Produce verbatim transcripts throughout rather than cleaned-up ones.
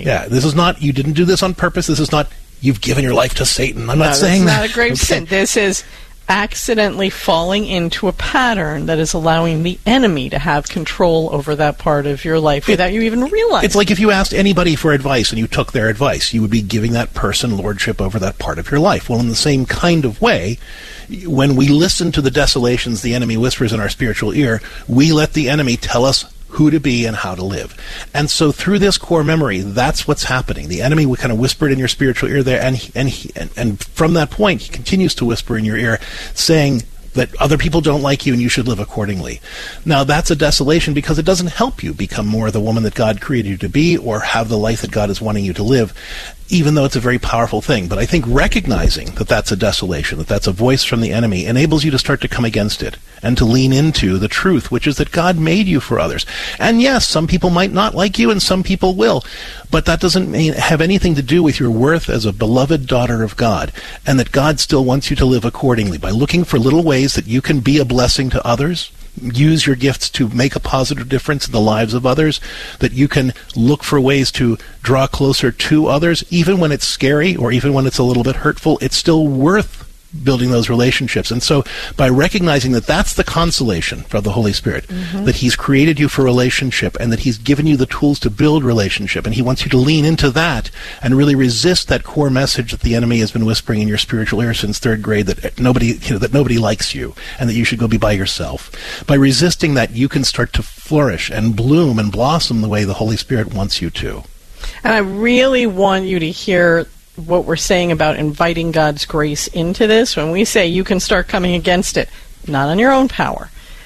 Yeah, this is not, you didn't do this on purpose. This is not, you've given your life to Satan. I'm no, not saying that. This is not a grave okay. sin. This is accidentally falling into a pattern that is allowing the enemy to have control over that part of your life without it, you even realizing. It's like if you asked anybody for advice and you took their advice, you would be giving that person lordship over that part of your life. Well, in the same kind of way, when we listen to the desolations the enemy whispers in our spiritual ear, we let the enemy tell us who to be and how to live. And so through this core memory, that's what's happening. The enemy would kind of whisper in your spiritual ear there, and he, and, he, and and from that point, he continues to whisper in your ear, saying that other people don't like you and you should live accordingly. Now, that's a desolation because it doesn't help you become more the woman that God created you to be or have the life that God is wanting you to live, even though it's a very powerful thing. But I think recognizing that that's a desolation, that that's a voice from the enemy, enables you to start to come against it and to lean into the truth, which is that God made you for others. And yes, some people might not like you and some people will, but that doesn't mean, have anything to do with your worth as a beloved daughter of God, and that God still wants you to live accordingly by looking for little ways that you can be a blessing to others, use your gifts to make a positive difference in the lives of others, that you can look for ways to draw closer to others, even when it's scary or even when it's a little bit hurtful. It's still worth building those relationships. And so by recognizing that that's the consolation from the Holy Spirit, mm-hmm. that he's created you for relationship and that he's given you the tools to build relationship, and he wants you to lean into that and really resist that core message that the enemy has been whispering in your spiritual ear since third grade, that nobody, you know, that nobody likes you and that you should go be by yourself. By resisting that, you can start to flourish and bloom and blossom the way the Holy Spirit wants you to. And I really want you to hear what we're saying about inviting God's grace into this. When we say you can start coming against it, not on your own power.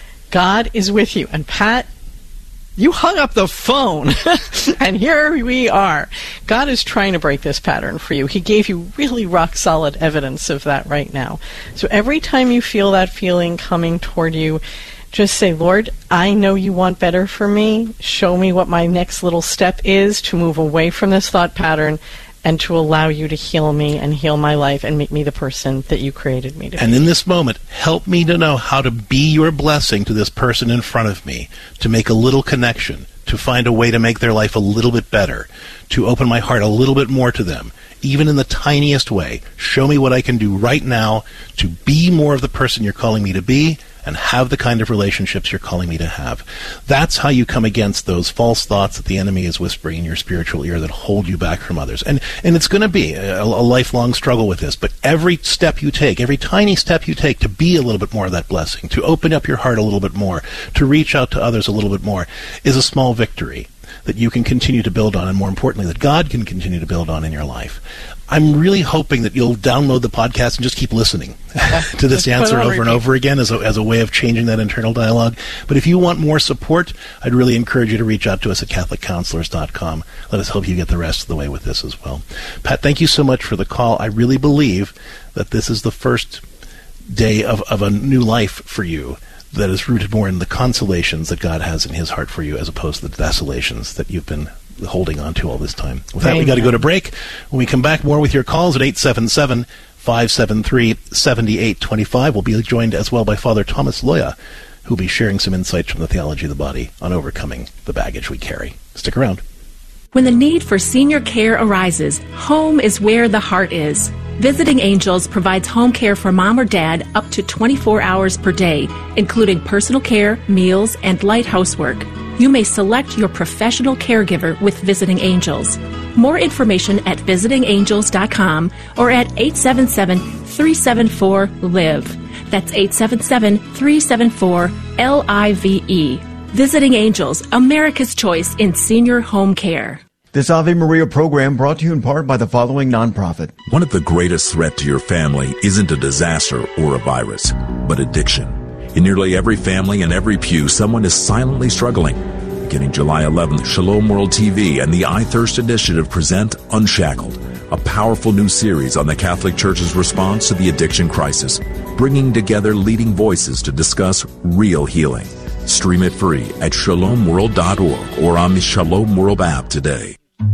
God is with you. And Pat, you hung up the phone, and here we are. God is trying to break this pattern for you. He gave you really rock-solid evidence of that right now. So every time you feel that feeling coming toward you, just say, Lord, I know you want better for me. Show me what my next little step is to move away from this thought pattern and to allow you to heal me and heal my life and make me the person that you created me to be. And in this moment, help me to know how to be your blessing to this person in front of me, to make a little connection, to find a way to make their life a little bit better, to open my heart a little bit more to them, even in the tiniest way. Show me what I can do right now to be more of the person you're calling me to be and have the kind of relationships you're calling me to have. That's how you come against those false thoughts that the enemy is whispering in your spiritual ear that hold you back from others. And and it's going to be a, a lifelong struggle with this, but every step you take, every tiny step you take to be a little bit more of that blessing, to open up your heart a little bit more, to reach out to others a little bit more, is a small victory that you can continue to build on, and more importantly, that God can continue to build on in your life. I'm really hoping that you'll download the podcast and just keep listening to this answer over and over again as a, as a way of changing that internal dialogue. But if you want more support, I'd really encourage you to reach out to us at Catholic Counselors dot com. Let us help you get the rest of the way with this as well. Pat, thank you so much for the call. I really believe that this is the first day of, of a new life for you that is rooted more in the consolations that God has in his heart for you as opposed to the desolations that you've been holding on to all this time. With that, we got to go to break. When we come back, more with your calls at eight seven seven, five seven three, seven eight two five. We'll be joined as well by Father Thomas Loya, who will be sharing some insights from the theology of the body on overcoming the baggage we carry. Stick around. When the need for senior care arises, home is where the heart is. Visiting Angels provides home care for mom or dad up to twenty-four hours per day, including personal care, meals, and light housework. You may select your professional caregiver with Visiting Angels. More information at visiting angels dot com or at eight seven seven, three seven four, L I V E. That's eight seven seven, three seven four, L I V E. Visiting Angels, America's choice in senior home care. This Ave Maria program brought to you in part by the following nonprofit. One of the greatest threats to your family isn't a disaster or a virus, but addiction. In nearly every family and every pew, someone is silently struggling. Beginning July eleventh, Shalom World T V and the iThirst Initiative present Unshackled, a powerful new series on the Catholic Church's response to the addiction crisis, bringing together leading voices to discuss real healing. Stream it free at shalom world dot org or on the Shalom World app today.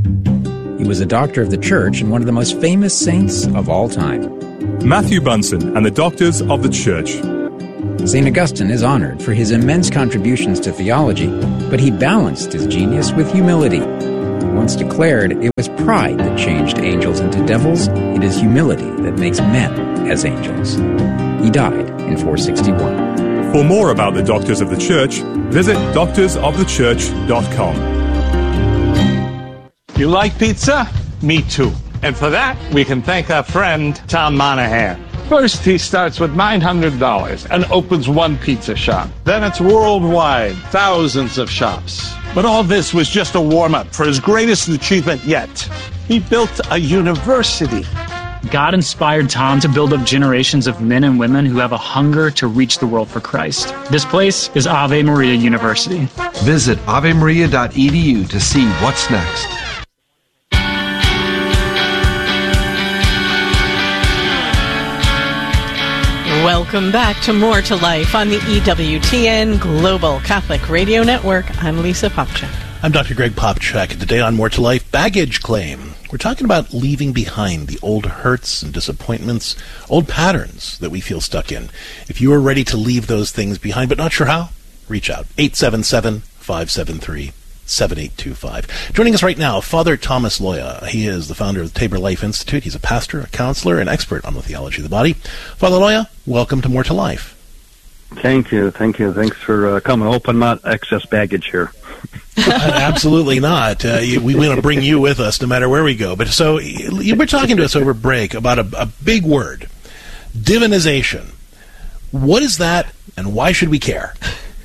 He was a doctor of the Church and one of the most famous saints of all time. Matthew Bunson and the Doctors of the Church. Saint Augustine is honored for his immense contributions to theology, but he balanced his genius with humility. One once declared, it was pride that changed angels into devils. It is humility that makes men as angels. He died in four sixty-one. For more about the Doctors of the Church, visit doctors of the church dot com. You like pizza? Me too. And for that, we can thank our friend, Tom Monahan. First, he starts with nine hundred dollars and opens one pizza shop. Then it's worldwide, thousands of shops. But all this was just a warm-up for his greatest achievement yet. He built a university. God inspired Tom to build up generations of men and women who have a hunger to reach the world for Christ. This place is Ave Maria University. Visit ave maria dot e d u to see what's next. Welcome back to More to Life on the E W T N Global Catholic Radio Network. I'm Lisa Popchak. I'm Doctor Greg Popchak, and today on More to Life, baggage claim. We're talking about leaving behind the old hurts and disappointments, old patterns that we feel stuck in. If you are ready to leave those things behind but not sure how, reach out. eight seven seven, five seven three, seven eight two five. Joining us right now, Father Thomas Loya. He is the founder of the Tabor Life Institute. He's a pastor, a counselor, and expert on the theology of the body. Father Loya, welcome to More to Life. Thank you. Thank you. Thanks for uh, coming. I hope I'm not excess baggage here. Absolutely not. Uh, you, we want to bring you with us no matter where we go. But so you were talking to us over break about a, a big word, divinization. What is that, and why should we care?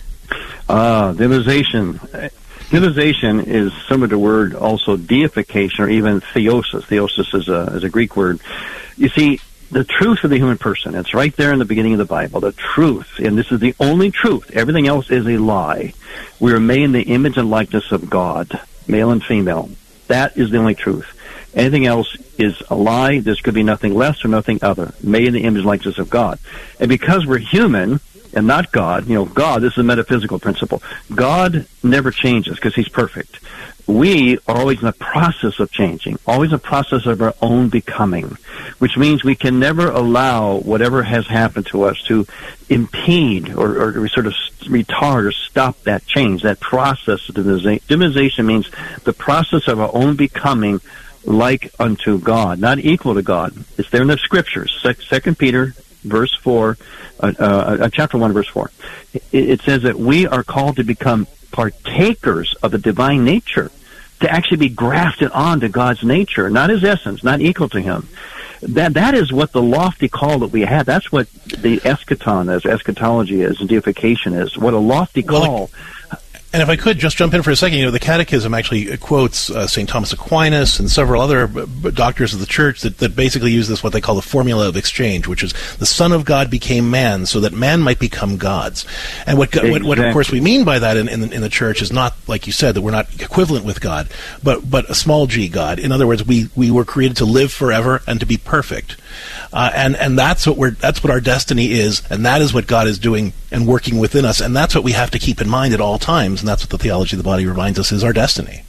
Uh, divinization. Divinization is similar to the word also deification or even theosis. Theosis is a, is a Greek word. You see, the truth of the human person, it's right there in the beginning of the Bible, the truth, and this is the only truth. Everything else is a lie. We are made in the image and likeness of God, male and female. That is the only truth. Anything else is a lie. This could be nothing less or nothing other. Made in the image and likeness of God. And because we're human and not God, you know, God, this is a metaphysical principle. God never changes because he's perfect. We are always in the process of changing, always a process of our own becoming, which means we can never allow whatever has happened to us to impede or, or sort of retard or stop that change, that process of divinization. Divinization means the process of our own becoming like unto God, not equal to God. It's there in the Scriptures. Second Peter, verse four, uh, uh, chapter one, verse four. It, it says that we are called to become partakers of the divine nature, to actually be grafted onto God's nature, not his essence, not equal to him. That that is what the lofty call that we have. That's what the eschaton is, eschatology is, and deification is. What a lofty call. Well, and if I could just jump in for a second, you know, the Catechism actually quotes uh, Saint Thomas Aquinas and several other b- doctors of the Church that, that basically use this, what they call the formula of exchange, which is the Son of God became man so that man might become gods. And what, exactly. what, what of course, we mean by that in, in, the, in the Church is not, like you said, that we're not equivalent with God, but but a small g God. In other words, we, we were created to live forever and to be perfect. Uh, and, and that's what we're, that's what our destiny is, and that is what God is doing and working within us, and that's what we have to keep in mind at all times, and that's what the theology of the body reminds us is our destiny.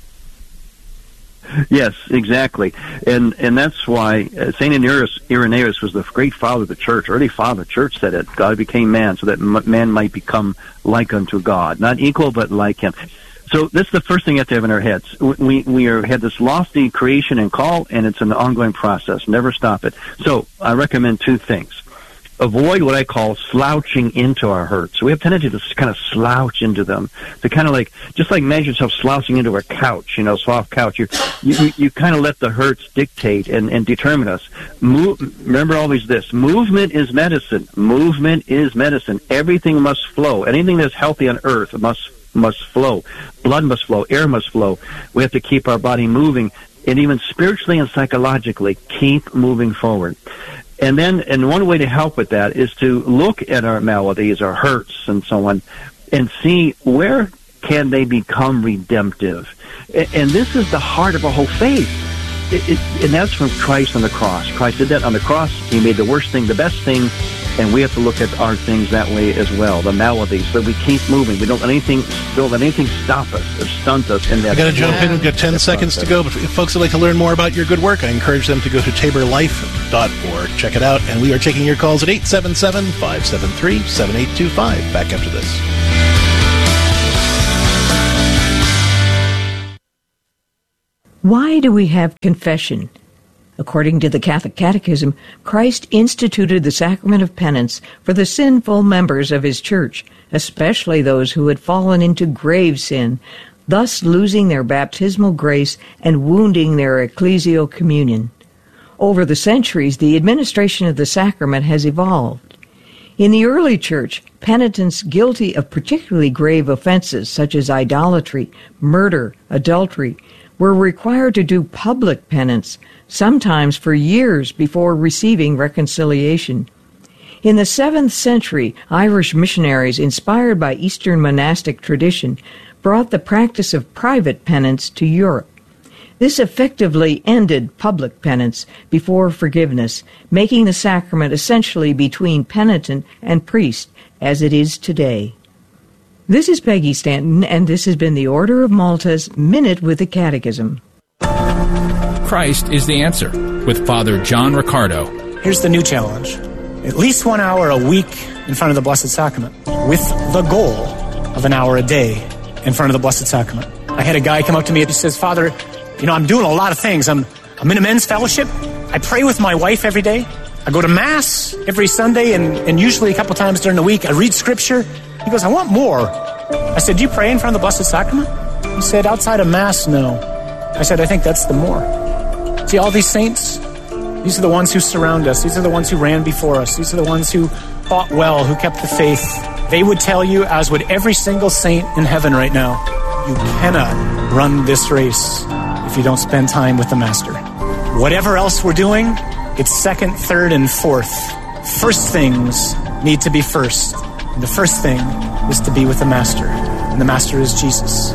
Yes, exactly. And and that's why uh, Saint Irenaeus, Irenaeus was the great father of the church, early father of the church, said it. God became man so that m- man might become like unto God. Not equal, but like him. So this is the first thing we have to have in our heads. We we are, had this lofty creation and call, and it's an ongoing process. Never stop it. So I recommend two things. Avoid what I call slouching into our hurts. So we have tendency to kind of slouch into them. To kind of like, just like imagine yourself slouching into a couch, you know, soft couch. You you, you kind of let the hurts dictate and, and determine us. Move, remember always this. Movement is medicine. Movement is medicine. Everything must flow. Anything that's healthy on earth must must flow. Blood must flow. Air must flow. We have to keep our body moving. And even spiritually and psychologically, keep moving forward. And then, and one way to help with that is to look at our maladies, our hurts, and so on, and see where can they become redemptive. And this is the heart of our whole faith. It, it, and that's from Christ on the cross. Christ did that on the cross. He made the worst thing the best thing, and we have to look at our things that way as well, the maladies, so we keep moving. We don't let anything, don't let anything stop us or stunt us in that. I got to jump in. We've got ten seconds process. to go. But if folks would like to learn more about your good work, I encourage them to go to tabor life dot org. Check it out. And we are taking your calls at eight seven seven, five seven three, seven eight two five. Back after this. Why do we have confession? According to the Catholic Catechism, Christ instituted the sacrament of penance for the sinful members of his church, especially those who had fallen into grave sin, thus losing their baptismal grace and wounding their ecclesial communion. Over the centuries, the administration of the sacrament has evolved. In the early church, penitents guilty of particularly grave offenses such as idolatry, murder, adultery, were required to do public penance, sometimes for years before receiving reconciliation. In the seventh century, Irish missionaries, inspired by Eastern monastic tradition, brought the practice of private penance to Europe. This effectively ended public penance before forgiveness, making the sacrament essentially between penitent and priest, as it is today. This is Peggy Stanton, and this has been the Order of Malta's Minute with the Catechism. Christ is the answer, with Father John Riccardo. Here's the new challenge. At least one hour a week in front of the Blessed Sacrament, with the goal of an hour a day in front of the Blessed Sacrament. I had a guy come up to me and he says, Father, you know, I'm doing a lot of things. I'm, I'm in a men's fellowship. I pray with my wife every day. I go to Mass every Sunday, and, and usually a couple times during the week. I read Scripture. He goes, I want more. I said, do you pray in front of the Blessed Sacrament? He said, outside of Mass, no. I said, I think that's the more. See, all these saints, these are the ones who surround us. These are the ones who ran before us. These are the ones who fought well, who kept the faith. They would tell you, as would every single saint in heaven right now, you cannot run this race if you don't spend time with the Master. Whatever else we're doing, it's second, third, and fourth. First things need to be first. And the first thing is to be with the Master. And the Master is Jesus.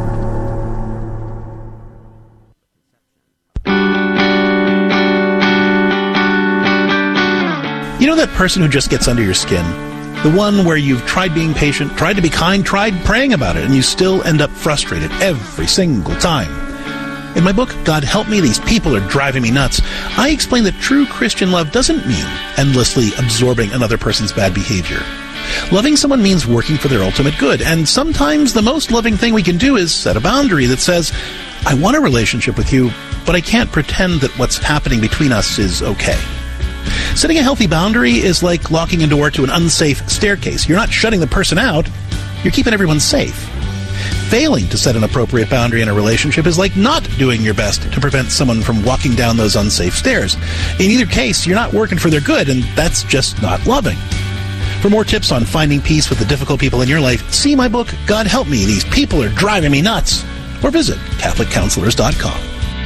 You know that person who just gets under your skin? The one where you've tried being patient, tried to be kind, tried praying about it, and you still end up frustrated every single time. In my book, God Help Me, These People Are Driving Me Nuts, I explain that true Christian love doesn't mean endlessly absorbing another person's bad behavior. Loving someone means working for their ultimate good, and sometimes the most loving thing we can do is set a boundary that says, I want a relationship with you, but I can't pretend that what's happening between us is okay. Setting a healthy boundary is like locking a door to an unsafe staircase. You're not shutting the person out, you're keeping everyone safe. Failing to set an appropriate boundary in a relationship is like not doing your best to prevent someone from walking down those unsafe stairs. In either case, you're not working for their good, and that's just not loving. For more tips on finding peace with the difficult people in your life, see my book, God Help Me, These People Are Driving Me Nuts, or visit Catholic Counselors dot com.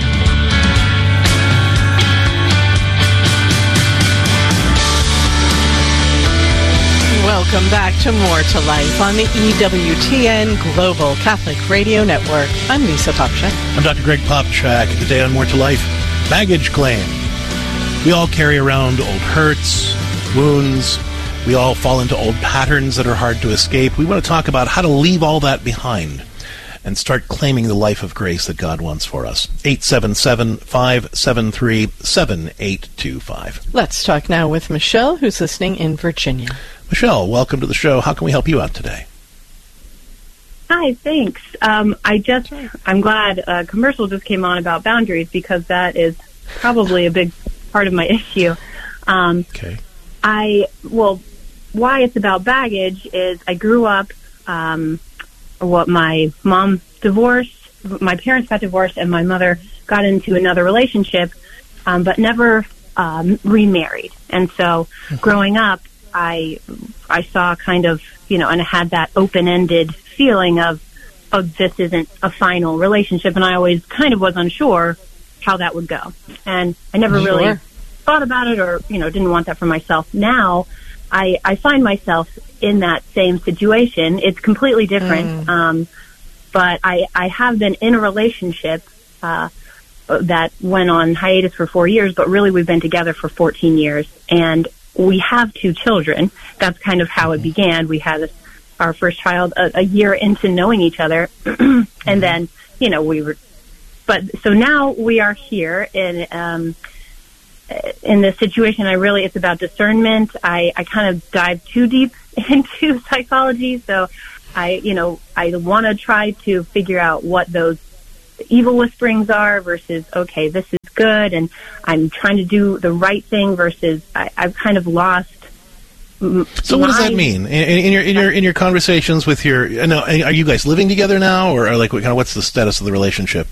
Welcome back to More to Life on the E W T N Global Catholic Radio Network. I'm Lisa Popchak. I'm Doctor Greg Popchak. Today on More to Life, baggage claim. We all carry around old hurts, wounds. We all fall into old patterns that are hard to escape. We want to talk about how to leave all that behind and start claiming the life of grace that God wants for us. eight seven seven, five seven three, seven eight two five. Let's talk now with Michelle, who's listening in Virginia. Michelle, welcome to the show. How can we help you out today? Hi, thanks. Um, I just, I'm glad a commercial just came on about boundaries, because that is probably a big part of my issue. Um, okay. I, well, why it's about baggage is I grew up, um, what my mom divorced, my parents got divorced, and my mother got into another relationship, um, but never um, remarried. And so mm-hmm. growing up, I I saw kind of, you know, and I had that open-ended feeling of, oh, this isn't a final relationship, and I always kind of was unsure how that would go. And I never sure. really thought about it, or, you know, didn't want that for myself. Now, I, I find myself in that same situation. It's completely different, mm. um, but I, I have been in a relationship uh, that went on hiatus for four years, but really we've been together for fourteen years, and we have two children. That's kind of how it began. We had our first child a, a year into knowing each other, and then, you know, we were, but so now we are here in, um, in this situation. I really, it's about discernment. I, I kind of dive too deep into psychology, so I, you know, I want to try to figure out what those the evil whisperings are versus, okay, this is good, and I'm trying to do the right thing versus I, I've kind of lost. M- so what does that my- mean in, in your in your in your conversations with your? No, are you guys living together now, or, or like what kind of what's the status of the relationship?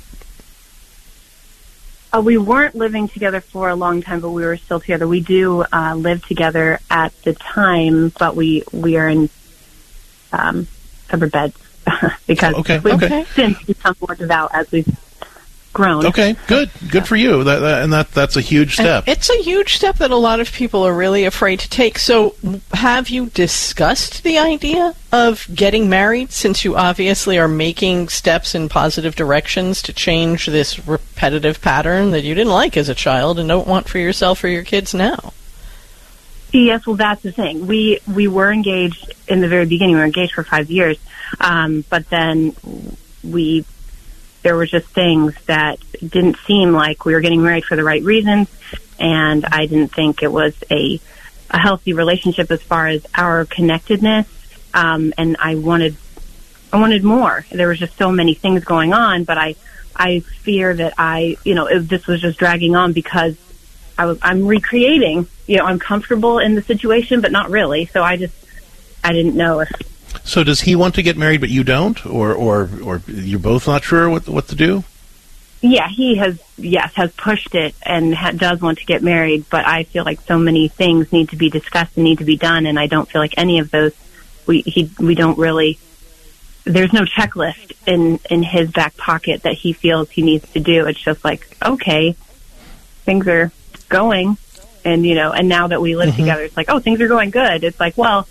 Uh, we weren't living together for a long time, but we were still together. We do uh, live together at the time, but we we are in um, separate beds because okay, we've okay. since become more devout as we've grown. Okay, good, good for you. That, that, and that that's a huge step. And it's a huge step that a lot of people are really afraid to take. So, have you discussed the idea of getting married, since you obviously are making steps in positive directions to change this repetitive pattern that you didn't like as a child and don't want for yourself or your kids now? Yes, well, that's the thing. We we were engaged in the very beginning. We were engaged for five years, um, but then we there were just things that didn't seem like we were getting married for the right reasons, and I didn't think it was a a healthy relationship as far as our connectedness. Um, and I wanted I wanted more. There was just so many things going on, but I I fear that I you know if this was just dragging on because I was, I'm recreating. You know, I'm comfortable in the situation, but not really. So I just, I didn't know if. So does he want to get married, but you don't, or or or you're both not sure what what to do? Yeah, he has. Yes, has pushed it and ha- does want to get married, but I feel like so many things need to be discussed and need to be done, and I don't feel like any of those. We he we don't really. There's no checklist in in his back pocket that he feels he needs to do. It's just like, okay, things are going. And, you know, and now that we live mm-hmm. together, it's like, oh, things are going good. It's like, well,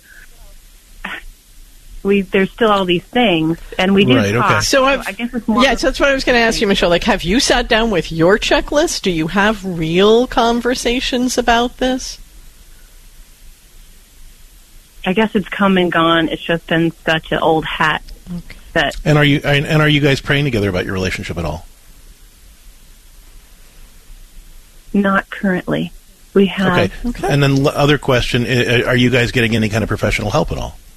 we there's still all these things, and we do right, talk. Okay. So I've, I guess it's more. Yeah, so that's what I was going to ask you, Michelle. Like, have you sat down with your checklist? Do you have real conversations about this? I guess it's come and gone. It's just been such an old hat. Okay. That. And are you and are you guys praying together about your relationship at all? Not currently. We have. Okay. okay. And then l- other question, are you guys getting any kind of professional help at all?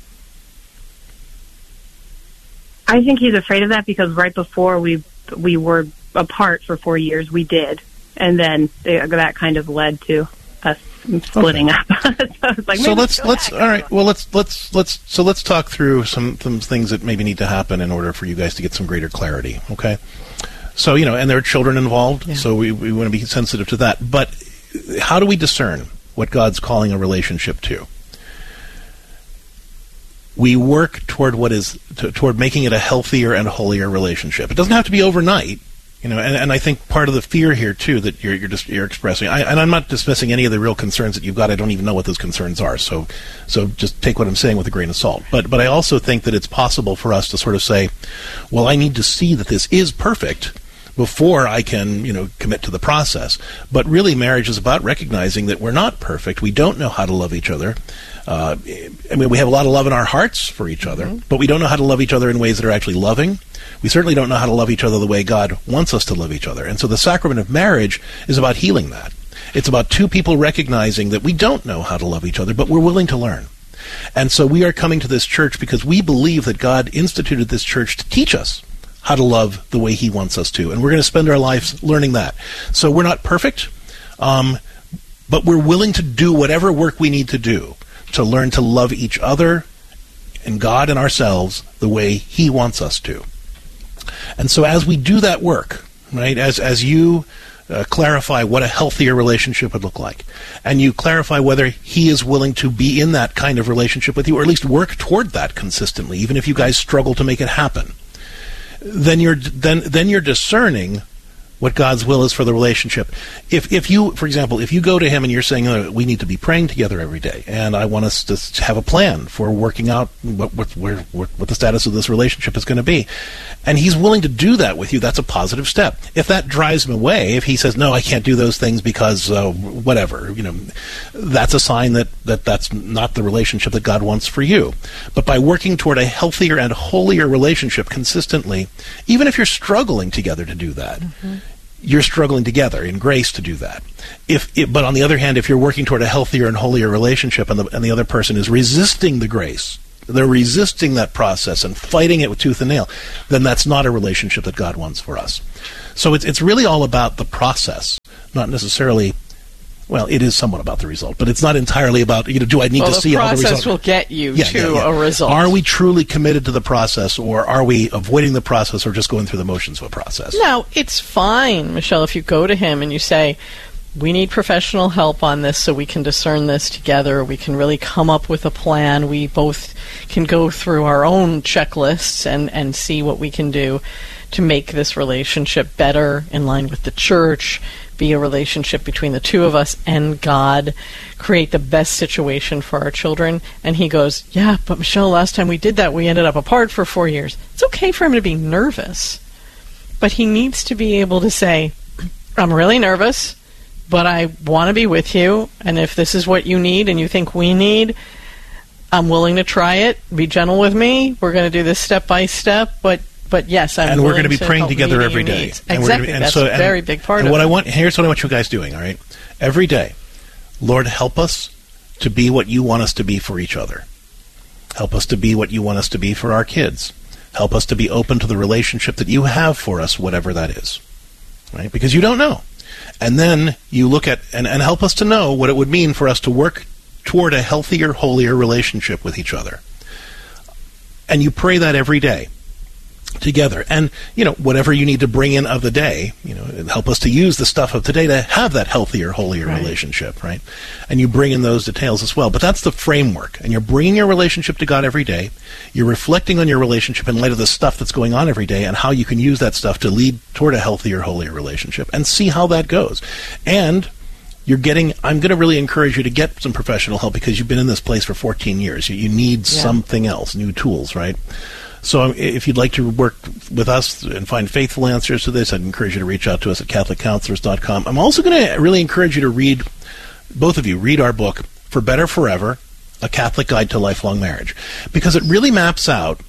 I think he's afraid of that because right before we we were apart for four years, we did. And then they, that kind of led to us splitting okay. up. so I was like, so let's, let's, back. all right, well, let's, let's, let's, so let's talk through some, some things that maybe need to happen in order for you guys to get some greater clarity, okay? So, you know, and there are children involved, yeah. so we, we want to be sensitive to that. But how do we discern what God's calling a relationship to? We work toward what is to, toward making it a healthier and holier relationship. It doesn't have to be overnight, you know. And, and I think part of the fear here too that you're you're just you're expressing. I, and I'm not dismissing any of the real concerns that you've got. I don't even know what those concerns are. So, so just take what I'm saying with a grain of salt. But but I also think that it's possible for us to sort of say, well, I need to see that this is perfect before I can, you know, commit to the process. But really, marriage is about recognizing that we're not perfect. We don't know how to love each other. Uh, I mean, we have a lot of love in our hearts for each other, mm-hmm. but we don't know how to love each other in ways that are actually loving. We certainly don't know how to love each other the way God wants us to love each other. And so the sacrament of marriage is about healing that. It's about two people recognizing that we don't know how to love each other, but we're willing to learn. And so we are coming to this church because we believe that God instituted this church to teach us how to love the way he wants us to. And we're going to spend our lives learning that. So we're not perfect, um, but we're willing to do whatever work we need to do to learn to love each other and God and ourselves the way he wants us to. And so as we do that work, right, as as you uh, clarify what a healthier relationship would look like, and you clarify whether he is willing to be in that kind of relationship with you, or at least work toward that consistently, even if you guys struggle to make it happen, then you're then then you're discerning what God's will is for the relationship. If if you, for example, if you go to him and you're saying, oh, we need to be praying together every day, and I want us to have a plan for working out what what, where, what what the status of this relationship is going to be, and he's willing to do that with you, that's a positive step. If that drives him away, if he says, no, I can't do those things because uh, whatever, you know, that's a sign that, that that's not the relationship that God wants for you. But by working toward a healthier and holier relationship consistently, even if you're struggling together to do that, mm-hmm. you're struggling together in grace to do that. If, it, but on the other hand, if you're working toward a healthier and holier relationship, and the, and the other person is resisting the grace they're resisting that process and fighting it with tooth and nail, then that's not a relationship that God wants for us. So it's it's really all about the process, not necessarily. Well, it is somewhat about the result, but it's not entirely about, you know, do I need well, to see all the results? The process will get you yeah, to yeah, yeah. a result. Are we truly committed to the process, or are we avoiding the process, or just going through the motions of a process? Now, it's fine, Michelle, if you go to him and you say, we need professional help on this so we can discern this together. We can really come up with a plan. We both can go through our own checklists and, and see what we can do to make this relationship better, in line with the church, be a relationship between the two of us and God, create the best situation for our children. And he goes, yeah, but Michelle, last time we did that, we ended up apart for four years. It's okay for him to be nervous, but he needs to be able to say, I'm really nervous, but I want to be with you, and if this is what you need and you think we need, I'm willing to try it. Be gentle with me. We're going to do this step by step, but But yes, I'm and we're going to be to praying together every day. Needs. And exactly, be, and that's so, a very big part and of what it. I want, here's what I want you guys doing. All right, every day, Lord, help us to be what you want us to be for each other. Help us to be what you want us to be for our kids. Help us to be open to the relationship that you have for us, whatever that is. Right? Because you don't know. And then you look at and, and help us to know what it would mean for us to work toward a healthier, holier relationship with each other. And you pray that every day together. And, you know, whatever you need to bring in of the day, you know, help us to use the stuff of today to have that healthier, holier right. relationship, right? And you bring in those details as well. But that's the framework. And you're bringing your relationship to God every day. You're reflecting on your relationship in light of the stuff that's going on every day and how you can use that stuff to lead toward a healthier, holier relationship, and see how that goes. And you're getting, I'm going to really encourage you to get some professional help, because you've been in this place for fourteen years. You, you need yeah. something else, new tools, right? So if you'd like to work with us and find faithful answers to this, I'd encourage you to reach out to us at catholic counselors dot com. I'm also going to really encourage you to read, both of you, read our book, For Better Forever, A Catholic Guide to Lifelong Marriage, because it really maps out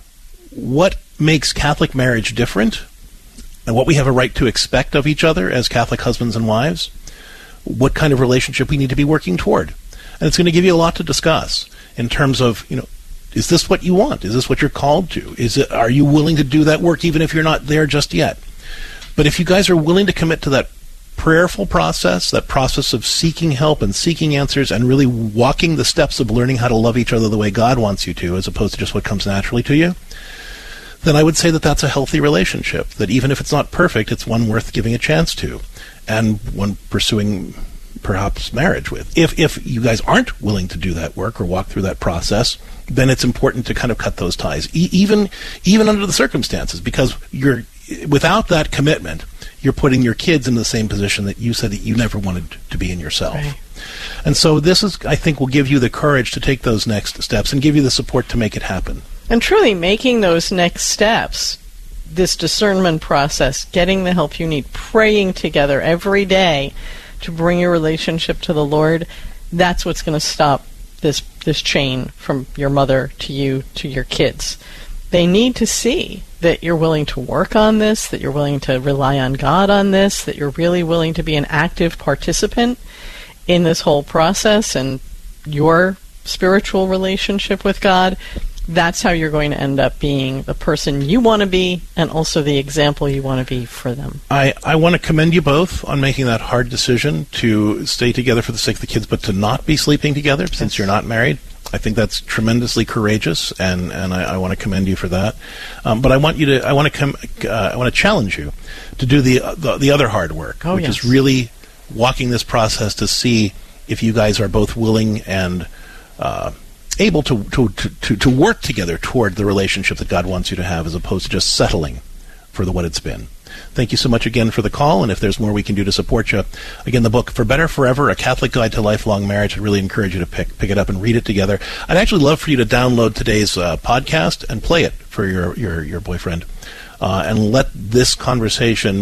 what makes Catholic marriage different and what we have a right to expect of each other as Catholic husbands and wives, what kind of relationship we need to be working toward. And it's going to give you a lot to discuss in terms of, you know, is this what you want? Is this what you're called to? Is it, are you willing to do that work even if you're not there just yet? But if you guys are willing to commit to that prayerful process, that process of seeking help and seeking answers and really walking the steps of learning how to love each other the way God wants you to, as opposed to just what comes naturally to you, then I would say that that's a healthy relationship, that even if it's not perfect, it's one worth giving a chance to, and one pursuing perhaps marriage with. If if you guys aren't willing to do that work or walk through that process, then it's important to kind of cut those ties, e- even even under the circumstances, because you're without that commitment, you're putting your kids in the same position that you said that you never wanted to be in yourself. Right. And so this is, I think, will give you the courage to take those next steps and give you the support to make it happen. And truly making those next steps, this discernment process, getting the help you need, praying together every day to bring your relationship to the Lord, that's what's going to stop this this chain from your mother to you to your kids. They need to see that you're willing to work on this, that you're willing to rely on God on this, that you're really willing to be an active participant in this whole process and your spiritual relationship with God. That's how you're going to end up being the person you want to be and also the example you want to be for them. I, I want to commend you both on making that hard decision to stay together for the sake of the kids, but to not be sleeping together yes. since you're not married. I think that's tremendously courageous, and, and I, I want to commend you for that. Um, but I want you to I want to com- uh, I want to challenge you to do the uh, the, the other hard work, oh, which yes. is really walking this process to see if you guys are both willing and uh, able to, to, to, to work together toward the relationship that God wants you to have, as opposed to just settling for the, what it's been. Thank you so much again for the call, and if there's more we can do to support you, again, the book, For Better Forever, A Catholic Guide to Lifelong Marriage, I'd really encourage you to pick pick it up and read it together. I'd actually love for you to download today's uh, podcast and play it for your, your, your boyfriend, uh, and let this conversation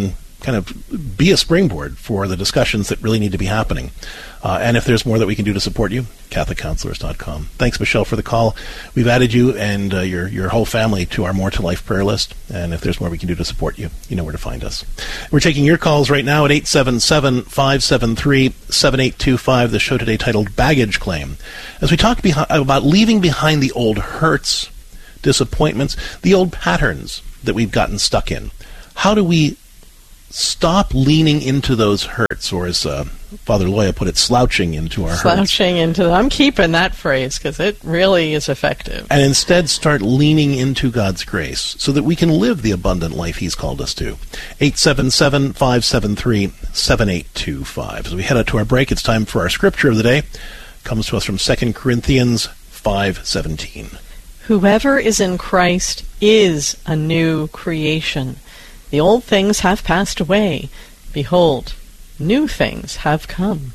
kind of be a springboard for the discussions that really need to be happening. Uh, and if there's more that we can do to support you, Catholic Counselors dot com. Thanks, Michelle, for the call. We've added you and uh, your your whole family to our More to Life prayer list. And if there's more we can do to support you, you know where to find us. We're taking your calls right now at eight seven seven, five seven three, seven eight two five, the show today titled Baggage Claim. As we talk behi- about leaving behind the old hurts, disappointments, the old patterns that we've gotten stuck in. How do we stop leaning into those hurts, or as uh, Father Loya put it, slouching into our slouching hurts? Slouching into them. I'm keeping that phrase because it really is effective. And instead start leaning into God's grace so that we can live the abundant life He's called us to. eight seven seven, five seven three, seven eight two five. As we head out to our break, it's time for our scripture of the day. It comes to us from Second Corinthians five seventeen. Whoever is in Christ is a new creation. The old things have passed away. Behold, new things have come.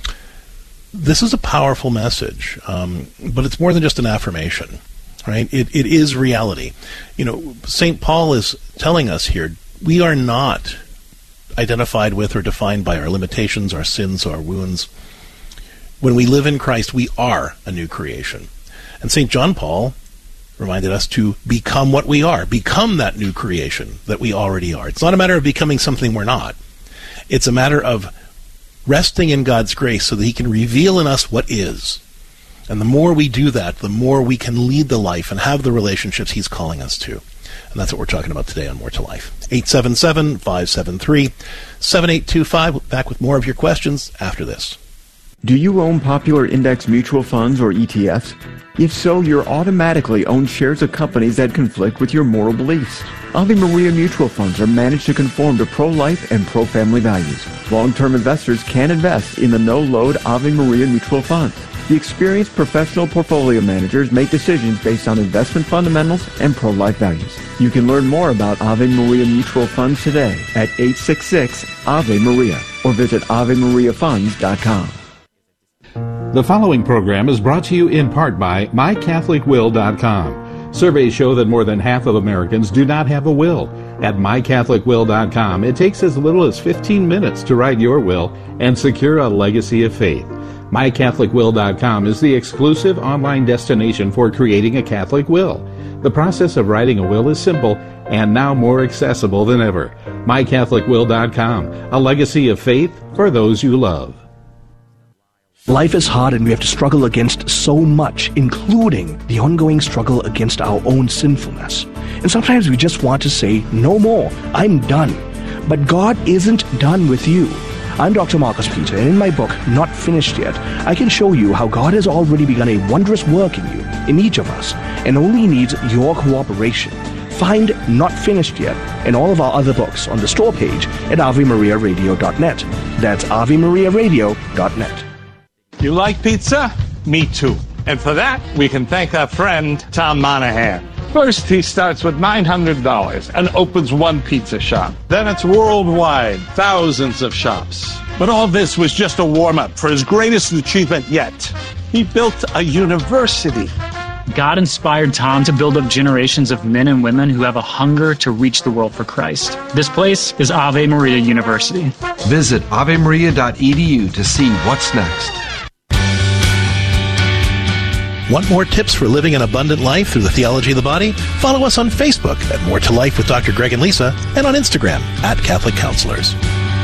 This is a powerful message, um, but it's more than just an affirmation, right? It, it is reality. You know, Saint Paul is telling us here, we are not identified with or defined by our limitations, our sins, our wounds. When we live in Christ, we are a new creation. And Saint John Paul reminded us to become what we are, become that new creation that we already are. It's not a matter of becoming something we're not. It's a matter of resting in God's grace so that He can reveal in us what is. And the more we do that, the more we can lead the life and have the relationships He's calling us to. And that's what we're talking about today on More to Life. eight seven seven, five seven three, seven eight two five. Back with more of your questions after this. Do you own popular index mutual funds or E T Fs? If so, you're automatically own shares of companies that conflict with your moral beliefs. Ave Maria mutual funds are managed to conform to pro-life and pro-family values. Long-term investors can invest in the no-load Ave Maria mutual funds. The experienced professional portfolio managers make decisions based on investment fundamentals and pro-life values. You can learn more about Ave Maria mutual funds today at eight six six, A V E Maria or visit ave maria funds dot com. The following program is brought to you in part by my catholic will dot com. Surveys show that more than half of Americans do not have a will. At my catholic will dot com, it takes as little as fifteen minutes to write your will and secure a legacy of faith. my catholic will dot com is the exclusive online destination for creating a Catholic will. The process of writing a will is simple and now more accessible than ever. my catholic will dot com, a legacy of faith for those you love. Life is hard and we have to struggle against so much, including the ongoing struggle against our own sinfulness. And sometimes we just want to say, no more, I'm done. But God isn't done with you. I'm Doctor Marcus Peter, and in my book, Not Finished Yet, I can show you how God has already begun a wondrous work in you, in each of us, and only needs your cooperation. Find Not Finished Yet and all of our other books on the store page at ave maria radio dot net. That's ave maria radio dot net. You like pizza? Me too. And for that, we can thank our friend Tom Monahan. First, he starts with nine hundred dollars and opens one pizza shop. Then it's worldwide, thousands of shops. But all this was just a warm-up for his greatest achievement yet. He built a university. God inspired Tom to build up generations of men and women who have a hunger to reach the world for Christ. This place is Ave Maria University. Visit ave maria dot e d u to see what's next. Want more tips for living an abundant life through the theology of the body? Follow us on Facebook at More to Life with Doctor Greg and Lisa, and on Instagram at Catholic Counselors.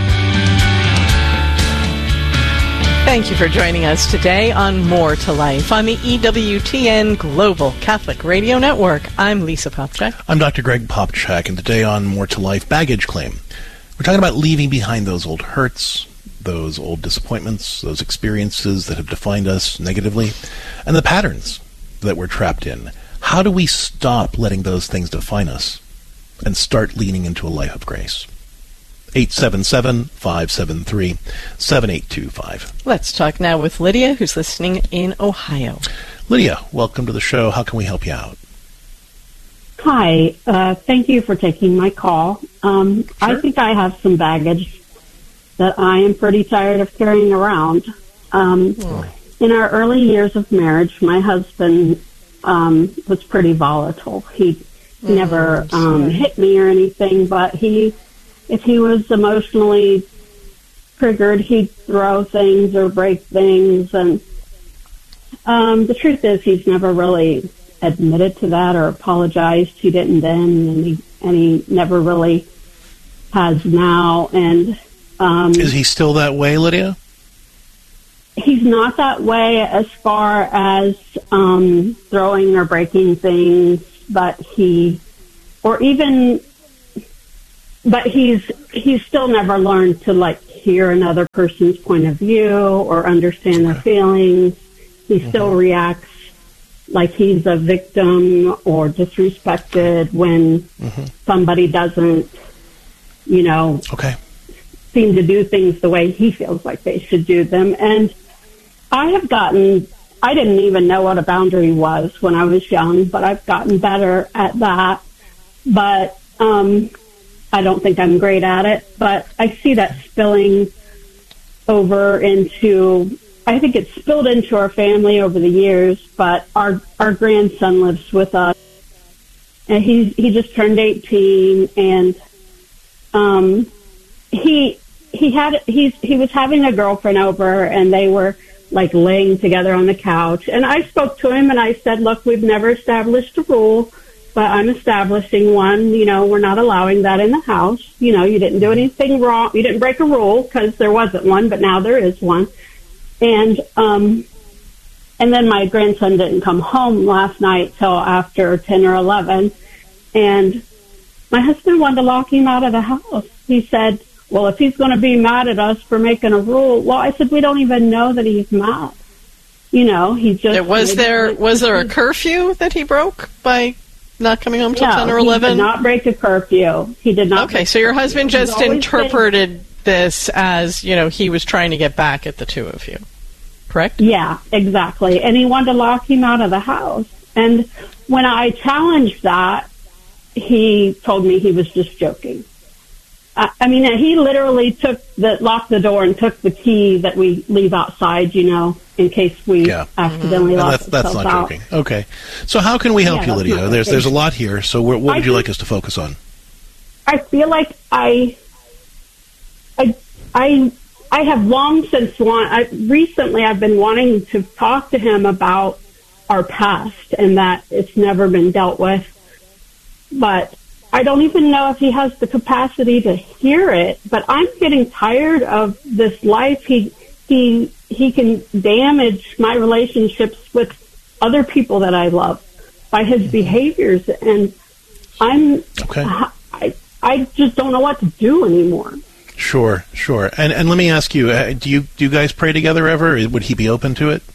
Thank you for joining us today on More to Life on the E W T N Global Catholic Radio Network. I'm Lisa Popchak. I'm Doctor Greg Popchak, and today on More to Life, Baggage Claim. We're talking about leaving behind those old hurts, those old disappointments, those experiences that have defined us negatively, and the patterns that we're trapped in. How do we stop letting those things define us and start leaning into a life of grace? eight seven seven, five seven three, seven eight two five. Let's talk now with Lydia, who's listening in Ohio. Lydia, welcome to the show. How can we help you out? Hi. Uh, thank you for taking my call. Um, sure. I think I have some baggage that I am pretty tired of carrying around. Um, oh. In our early years of marriage, my husband um, was pretty volatile. He mm, never um, hit me or anything, but he if he was emotionally triggered, he'd throw things or break things. And um, the truth is, he's never really admitted to that or apologized. He didn't then, and he, and he never really has now. And um, is he still that way, Lydia? He's not that way as far as um, throwing or breaking things, but he, or even, but he's he's still never learned to like hear another person's point of view or understand their feelings. He mm-hmm. still reacts like he's a victim or disrespected when mm-hmm. somebody doesn't, you know, okay. seem to do things the way he feels like they should do them. And I have gotten, I didn't even know what a boundary was when I was young, but I've gotten better at that. But um, I don't think I'm great at it. But I see that spilling over into, I think it's spilled into our family over the years, but our, our grandson lives with us. And he's, he just turned eighteen, and um, he he had he's he was having a girlfriend over, and they were like laying together on the couch. And I spoke to him and I said, look, we've never established a rule, but I'm establishing one. You know, we're not allowing that in the house. You know, you didn't do anything wrong. You didn't break a rule because there wasn't one, but now there is one. And, um, and then my grandson didn't come home last night till after ten or eleven. And my husband wanted to lock him out of the house. He said, well, if he's going to be mad at us for making a rule, well, I said, we don't even know that he's mad. You know, he just... There was there was there a curfew that he broke by not coming home till no, ten or eleven? he did not break a curfew. He did not. Okay, so your husband just interpreted been, this as, you know, he was trying to get back at the two of you, correct? Yeah, exactly. And he wanted to lock him out of the house. And when I challenged that, he told me he was just joking. I mean, he literally took the locked the door and took the key that we leave outside, you know, in case we yeah. accidentally mm-hmm. lock that's, that's not out. joking. Okay, so how can we help yeah, you, Lydia? There's there's a lot here. So what, what would I you like us to focus on? I feel like I, I, I, I have long since want. I, recently, I've been wanting to talk to him about our past and that it's never been dealt with, but I don't even know if he has the capacity to hear it, but I'm getting tired of this life. He he he can damage my relationships with other people that I love by his behaviors, and I'm okay. I I just don't know what to do anymore. Sure, sure. And and let me ask you: uh, Do you do you guys pray together ever? Would he be open to it?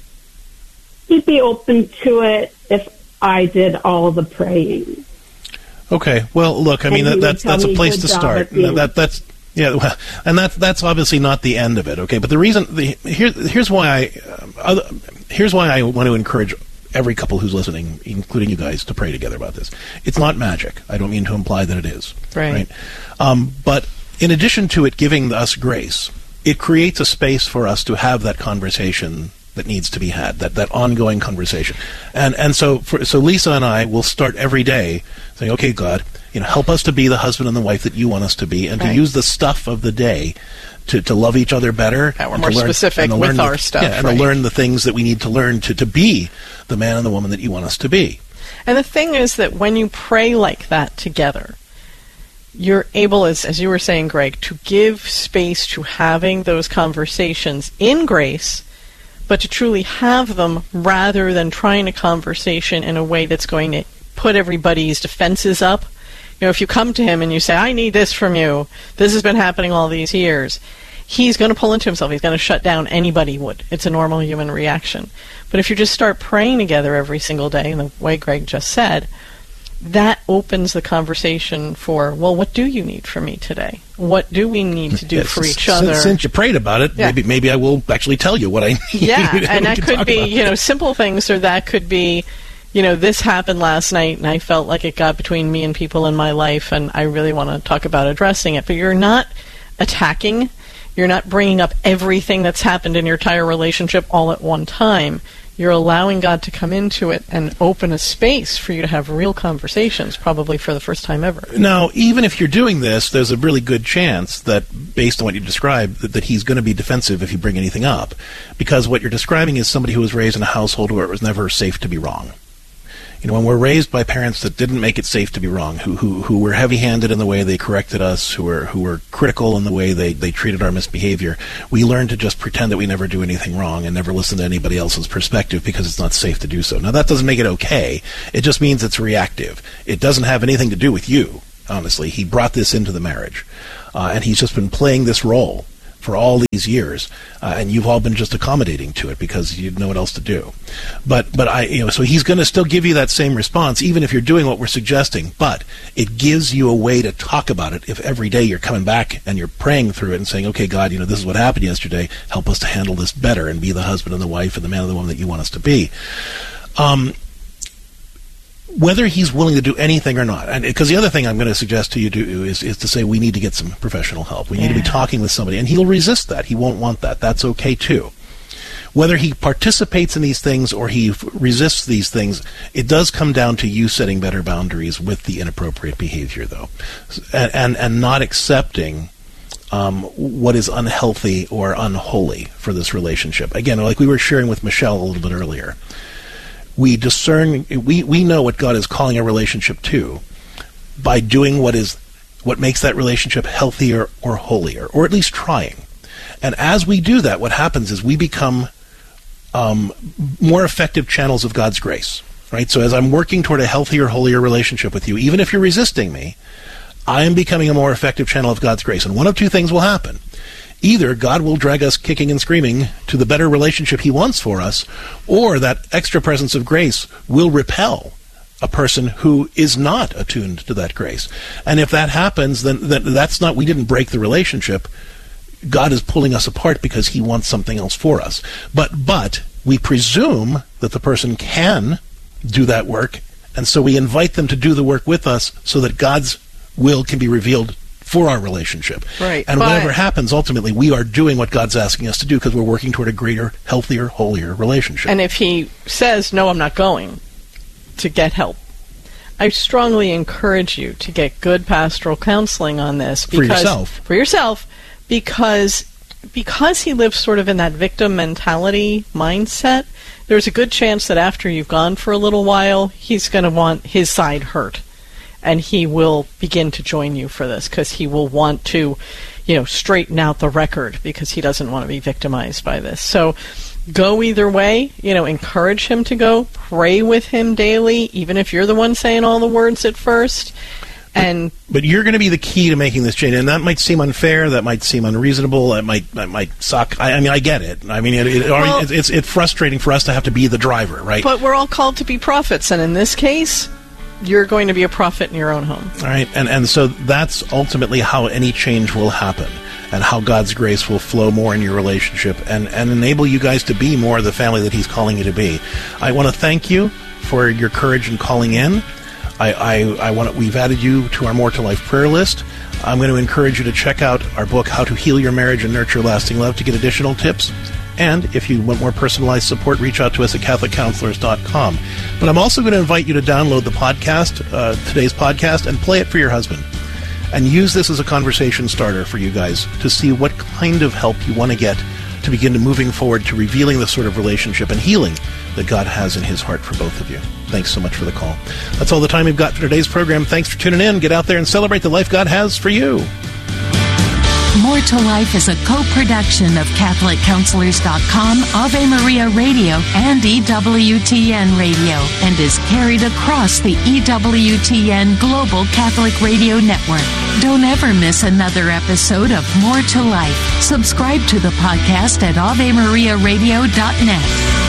He'd be open to it if I did all the praying. Okay. Well, look, I mean, that, that's that's a place to start. That that's yeah, well, and that's that's obviously not the end of it. Okay, but the reason the here here's why I uh, here's why I want to encourage every couple who's listening, including you guys, to pray together about this. It's not magic. I don't mean to imply that it is. Right. right? Um, but in addition to it giving us grace, it creates a space for us to have that conversation that needs to be had, that, that ongoing conversation. And and so for, so Lisa and I will start every day saying, okay, God, you know, help us to be the husband and the wife that you want us to be, and right. to use the stuff of the day to, to love each other better. Yeah, we're and more to learn, specific and to with learn our the, stuff. Yeah, and right. to learn the things that we need to learn to, to be the man and the woman that you want us to be. And the thing is that when you pray like that together, you're able, as, as you were saying, Greg, to give space to having those conversations in grace, but to truly have them rather than trying a conversation in a way that's going to put everybody's defenses up. You know, if you come to him and you say, I need this from you, this has been happening all these years, he's going to pull into himself. He's going to shut down. Anybody would. It's a normal human reaction. But if you just start praying together every single day, in the way Greg just said, that opens the conversation for, well, what do you need from me today? What do we need to do yes, for each since, other? Since you prayed about it, yeah. maybe maybe I will actually tell you what I need. Yeah, and, and that could be, you know, simple things, or that could be, you know, this happened last night, and I felt like it got between me and people in my life, and I really want to talk about addressing it. But you're not attacking. You're not bringing up everything that's happened in your entire relationship all at one time. you're allowing God to come into it and open a space for you to have real conversations, probably for the first time ever. Now, even if you're doing this, there's a really good chance that, based on what you described, that, that he's going to be defensive if you bring anything up. Because what you're describing is somebody who was raised in a household where it was never safe to be wrong. You know, when we're raised by parents that didn't make it safe to be wrong, who who who were heavy-handed in the way they corrected us, who were who were critical in the way they, they treated our misbehavior, we learn to just pretend that we never do anything wrong and never listen to anybody else's perspective because it's not safe to do so. Now, that doesn't make it okay. It just means it's reactive. It doesn't have anything to do with you, honestly. He brought this into the marriage, uh, and he's just been playing this role for all these years, uh, and you've all been just accommodating to it because you know what else to do. But but I you know so he's going to still give you that same response even if you're doing what we're suggesting. But it gives you a way to talk about it if every day you're coming back and you're praying through it and saying, okay, God, you know this is what happened yesterday. Help us to handle this better and be the husband and the wife and the man and the woman that you want us to be. Um. Whether he's willing to do anything or not, and because the other thing I'm going to suggest to you do is, is to say we need to get some professional help. We yeah. need to be talking with somebody, and he'll resist that. He won't want that. That's okay too. Whether he participates in these things or he f- resists these things, it does come down to you setting better boundaries with the inappropriate behavior, though, and and, and not accepting um, what is unhealthy or unholy for this relationship. Again, like we were sharing with Michelle a little bit earlier. We discern, we, we know what God is calling a relationship to by doing what is what makes that relationship healthier or holier, or at least trying. And as we do that, what happens is we become um, more effective channels of God's grace, right? So as I'm working toward a healthier, holier relationship with you, even if you're resisting me, I am becoming a more effective channel of God's grace. And one of two things will happen. Either God will drag us kicking and screaming to the better relationship he wants for us, or that extra presence of grace will repel a person who is not attuned to that grace. And if that happens, then, then that's not, we didn't break the relationship. God is pulling us apart because he wants something else for us. But, but we presume that the person can do that work, and so we invite them to do the work with us so that God's will can be revealed for our relationship. Right. And but whatever happens, ultimately, we are doing what God's asking us to do because we're working toward a greater, healthier, holier relationship. And if he says, no, I'm not going to get help, I strongly encourage you to get good pastoral counseling on this. Because, for yourself. For yourself, because, because he lives sort of in that victim mentality mindset, there's a good chance that after you've gone for a little while, he's going to want his side hurt. And he will begin to join you for this because he will want to, you know, straighten out the record because he doesn't want to be victimized by this. So go either way. You know, encourage him to go. Pray with him daily, even if you're the one saying all the words at first. And But, but you're going to be the key to making this change. And that might seem unfair. That might seem unreasonable. That might that might suck. I, I mean, I get it. I mean, it, it, well, it's, it's it's frustrating for us to have to be the driver, right? But we're all called to be prophets. And in this case, you're going to be a prophet in your own home. All right, and and so that's ultimately how any change will happen, and how God's grace will flow more in your relationship and, and enable you guys to be more the family that he's calling you to be. I want to thank you for your courage in calling in. I, I, I want to, we've added you to our More to Life prayer list. I'm going to encourage you to check out our book, How to Heal Your Marriage and Nurture Lasting Love, to get additional tips. And if you want more personalized support, reach out to us at Catholic Counselors dot com. But I'm also going to invite you to download the podcast, uh, today's podcast, and play it for your husband. And use this as a conversation starter for you guys to see what kind of help you want to get to begin to moving forward to revealing the sort of relationship and healing that God has in his heart for both of you. Thanks so much for the call. That's all the time we've got for today's program. Thanks for tuning in. Get out there and celebrate the life God has for you. More to Life is a co-production of Catholic Counselors dot com, Ave Maria Radio, and E W T N Radio, and is carried across the E W T N Global Catholic Radio Network. Don't ever miss another episode of More to Life. Subscribe to the podcast at Ave Maria Radio dot net.